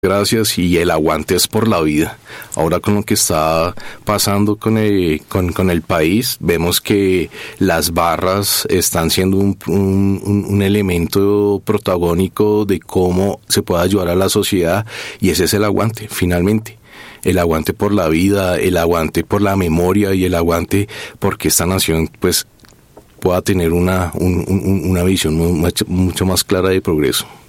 Gracias, y el aguante es por la vida. Ahora con lo que está pasando con el país, vemos que las barras están siendo un elemento protagónico de cómo se puede ayudar a la sociedad, y ese es el aguante, finalmente. El aguante por la vida, el aguante por la memoria y el aguante porque esta nación pues pueda tener una visión mucho más clara de progreso.